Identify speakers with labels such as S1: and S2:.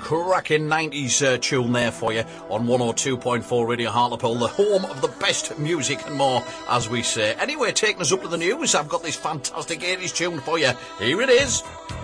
S1: cracking 90s tune there for you on 102.4 Radio Hartlepool, the home of the best music and more, as we say. Anyway, taking us up to the news, I've got this fantastic 80s tune for you. Here it is.